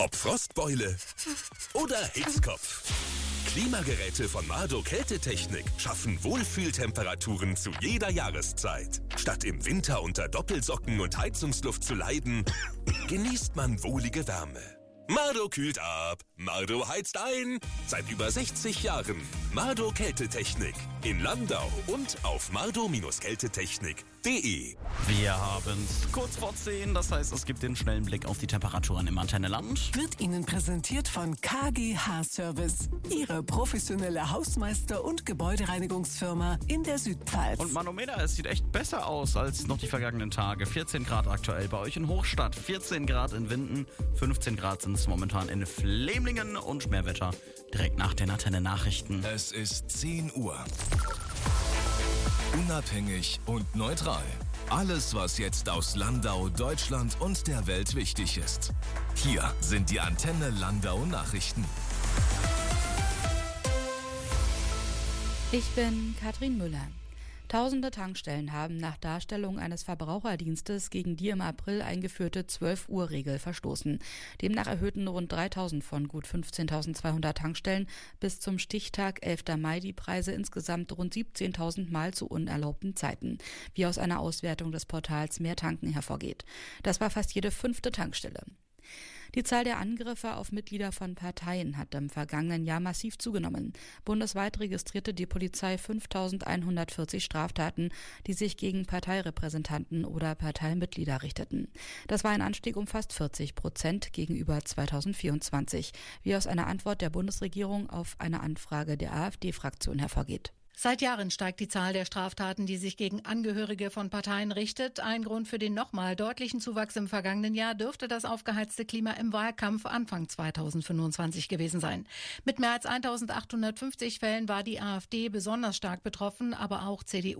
Ob Frostbeule oder Hitzkopf. Klimageräte von Mardo Kältetechnik schaffen Wohlfühltemperaturen zu jeder Jahreszeit. Statt im Winter unter Doppelsocken und Heizungsluft zu leiden, genießt man wohlige Wärme. Mardo kühlt ab, Mardo heizt ein. Seit über 60 Jahren. Mardo Kältetechnik. In Landau und auf mardo-kältetechnik.de. Wir haben's kurz vor 10, das heißt, es gibt den schnellen Blick auf die Temperaturen im Antenneland. Wird Ihnen präsentiert von KGH Service, Ihre professionelle Hausmeister- und Gebäudereinigungsfirma in der Südpfalz. Und Manometer, es sieht echt besser aus als noch die vergangenen Tage. 14 Grad aktuell bei euch in Hochstadt, 14 Grad in Winden, 15 Grad sind es momentan in Flemlingen und mehr Wetter direkt nach den Antenne-Nachrichten. Es ist 10 Uhr. Unabhängig und neutral. Alles, was jetzt aus Landau, Deutschland und der Welt wichtig ist. Hier sind die Antenne Landau Nachrichten. Ich bin Katrin Müller. Tausende Tankstellen haben nach Darstellung eines Verbraucherdienstes gegen die im April eingeführte 12-Uhr-Regel verstoßen. Demnach erhöhten rund 3.000 von gut 15.200 Tankstellen bis zum Stichtag 11. Mai die Preise insgesamt rund 17.000 Mal zu unerlaubten Zeiten, wie aus einer Auswertung des Portals Mehr Tanken hervorgeht. Das war fast jede 5. Tankstelle. Die Zahl der Angriffe auf Mitglieder von Parteien hat im vergangenen Jahr massiv zugenommen. Bundesweit registrierte die Polizei 5.140 Straftaten, die sich gegen Parteirepräsentanten oder Parteimitglieder richteten. Das war ein Anstieg um fast 40% gegenüber 2024, wie aus einer Antwort der Bundesregierung auf eine Anfrage der AfD-Fraktion hervorgeht. Seit Jahren steigt die Zahl der Straftaten, die sich gegen Angehörige von Parteien richtet. Ein Grund für den nochmal deutlichen Zuwachs im vergangenen Jahr dürfte das aufgeheizte Klima im Wahlkampf Anfang 2025 gewesen sein. Mit mehr als 1.850 Fällen war die AfD besonders stark betroffen, aber auch CDU